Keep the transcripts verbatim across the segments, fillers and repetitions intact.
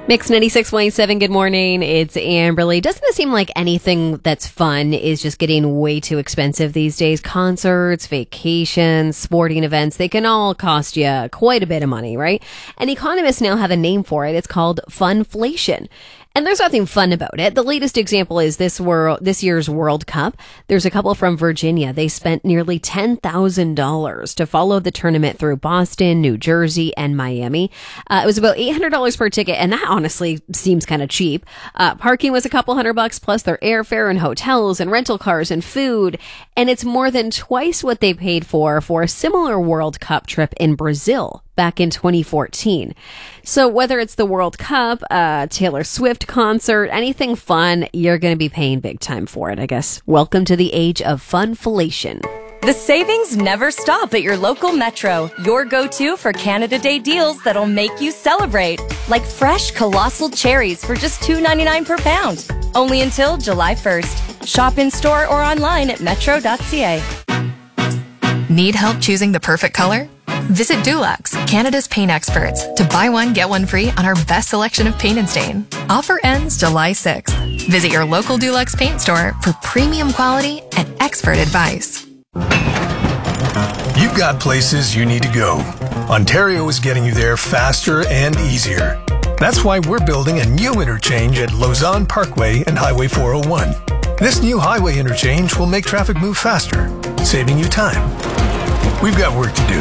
Mix ninety-six point seven, good morning. It's Amberly. Doesn't it seem like anything that's fun is just getting way too expensive these days? Concerts, vacations, sporting events, they can all cost you quite a bit of money, right? And economists now have a name for it. It's called funflation. And there's nothing fun about it. The latest example is this world, this year's World Cup. There's a couple from Virginia. They spent nearly ten thousand dollars to follow the tournament through Boston, New Jersey, and Miami. Uh, it was about eight hundred dollars per ticket, and that honestly seems kind of cheap. Uh, parking was a couple hundred bucks, plus their airfare and hotels and rental cars and food. And it's more than twice what they paid for for a similar World Cup trip in Brazil back in twenty fourteen. So whether it's the World Cup, uh, Taylor Swift concert, anything fun, you're going to be paying big time for it, I guess. Welcome to the age of funflation. The savings never stop at your local Metro, your go-to for Canada Day deals that'll make you celebrate. Like fresh colossal cherries for just two dollars and ninety-nine cents per pound. Only until July first. Shop in store or online at metro dot c a. Need help choosing the perfect color? Visit Dulux, Canada's paint experts, to buy one, get one free on our best selection of paint and stain. Offer ends July sixth. Visit your local Dulux paint store for premium quality and expert advice. You've got places you need to go. Ontario is getting you there faster and easier. That's why we're building a new interchange at Lausanne Parkway and Highway four oh one. This new highway interchange will make traffic move faster, saving you time. We've got work to do.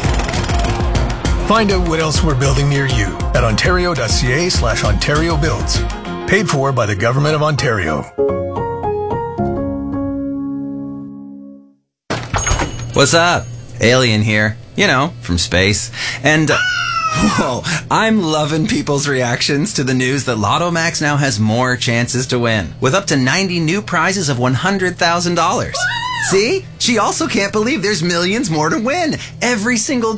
Find out what else we're building near you at ontario dot c a slash Ontario Builds. Paid for by the Government of Ontario. What's up? Alien here. You know, from space. And, uh, whoa, I'm loving people's reactions to the news that Lotto Max now has more chances to win, with up to ninety new prizes of one hundred thousand dollars. See? She also can't believe there's millions more to win. Every single